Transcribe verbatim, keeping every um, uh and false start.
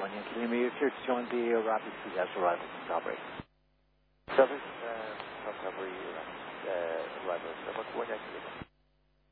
California. Can you here to join the uh, Rapid Sea has arrival to Starbreak? Service, uh, recovery, uh, arrival, California.